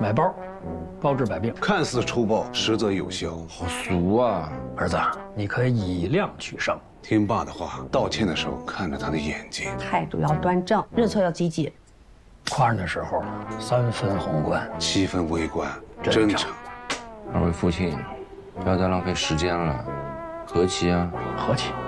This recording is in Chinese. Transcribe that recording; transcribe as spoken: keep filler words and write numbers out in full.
买包，包治百病。 看似粗暴，实则有效。 好俗啊！ 儿子，你可以以量取胜。 听爸的话，道歉的时候看着他的眼睛， 态度要端正，认错要积极。 夸人的时候三分宏观， 七分微观， 真诚。 真诚。 二位父亲，不要再浪费时间了，和气啊！ 和气。